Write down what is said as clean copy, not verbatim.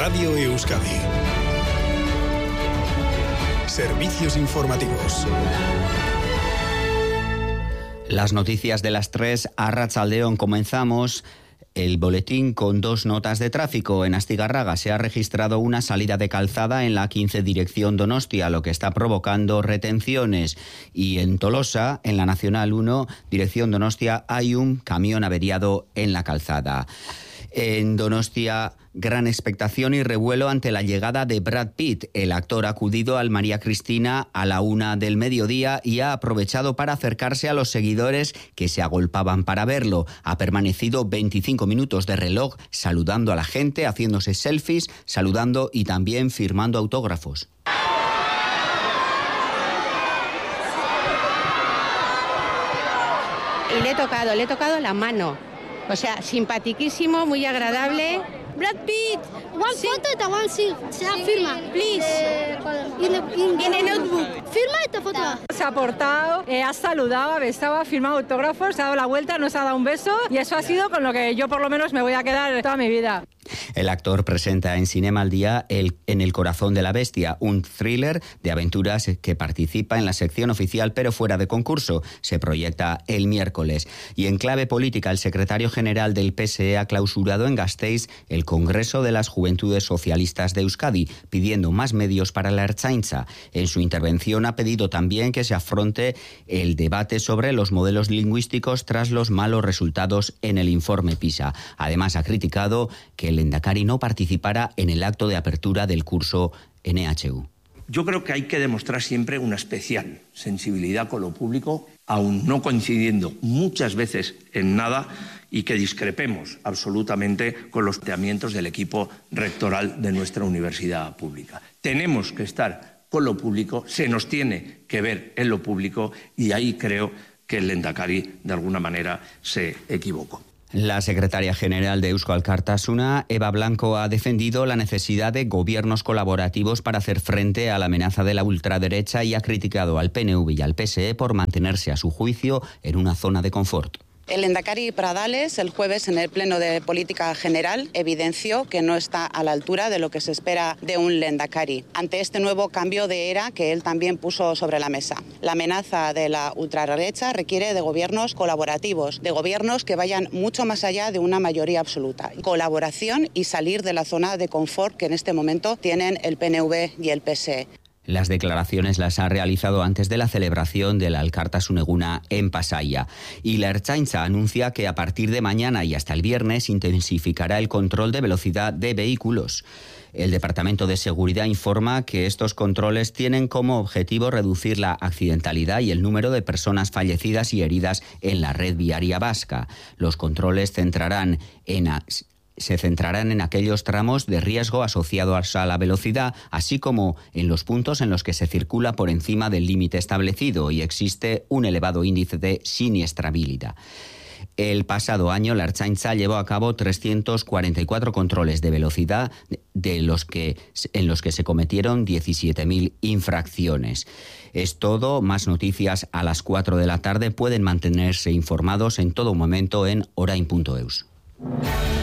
Radio Euskadi. Servicios informativos. Las noticias de las 3 a Arratsaldeon. Comenzamos el boletín con 2 notas de tráfico. En Astigarraga se ha registrado una salida de calzada en la 15 dirección Donostia, lo que está provocando retenciones. Y en Tolosa, en la Nacional 1, dirección Donostia, hay un camión averiado en la calzada. En Donostia, gran expectación y revuelo ante la llegada de Brad Pitt. El actor ha acudido al María Cristina a la 1 del mediodía y ha aprovechado para acercarse a los seguidores que se agolpaban para verlo. Ha permanecido 25 minutos de reloj saludando a la gente, haciéndose selfies, saludando y también firmando autógrafos. Y le he tocado la mano. O sea, simpaticísimo, muy agradable. Brad Pitt, one photo and one firma, please. In the notebook. Firma esta foto. Se ha portado, ha saludado, ha besado, ha firmado autógrafos, se ha dado la vuelta, nos ha dado un beso y eso ha sido con lo que yo por lo menos me voy a quedar toda mi vida. El actor presenta en Cinema al Día En el corazón de la bestia, un thriller de aventuras que participa en la sección oficial pero fuera de concurso. Se proyecta el miércoles. Y en clave política, el secretario general del PSE ha clausurado en Gasteiz el Congreso de las Juventudes Socialistas de Euskadi, pidiendo más medios para la Ertzaintza. En su intervención ha pedido también que se afronte el debate sobre los modelos lingüísticos tras los malos resultados en el informe PISA. Además, ha criticado que el Lehendakari no participara en el acto de apertura del curso NHU. Yo creo que hay que demostrar siempre una especial sensibilidad con lo público, aun no coincidiendo muchas veces en nada y que discrepemos absolutamente con los planteamientos del equipo rectoral de nuestra universidad pública. Tenemos que estar con lo público, se nos tiene que ver en lo público y ahí creo que el Lehendakari de alguna manera se equivocó. La secretaria general de Eusko Alkartasuna, Eva Blanco, ha defendido la necesidad de gobiernos colaborativos para hacer frente a la amenaza de la ultraderecha y ha criticado al PNV y al PSE por mantenerse, a su juicio, en una zona de confort. El Lehendakari Pradales, el jueves en el Pleno de Política General, evidenció que no está a la altura de lo que se espera de un Lehendakari, ante este nuevo cambio de era que él también puso sobre la mesa. La amenaza de la ultraderecha requiere de gobiernos colaborativos, de gobiernos que vayan mucho más allá de una mayoría absoluta. Colaboración y salir de la zona de confort que en este momento tienen el PNV y el PSE. Las declaraciones las ha realizado antes de la celebración del Alkartasun Eguna en Pasaia. Y la Ertzaintza anuncia que a partir de mañana y hasta el viernes intensificará el control de velocidad de vehículos. El Departamento de Seguridad informa que estos controles tienen como objetivo reducir la accidentalidad y el número de personas fallecidas y heridas en la red viaria vasca. Los controles se centrarán en aquellos tramos de riesgo asociados a la velocidad, así como en los puntos en los que se circula por encima del límite establecido y existe un elevado índice de siniestrabilidad. El pasado año, la Ertzaintza llevó a cabo 344 controles de velocidad, en los que se cometieron 17.000 infracciones. Es todo. Más noticias a las 4 de la tarde. Pueden mantenerse informados en todo momento en orain.eus.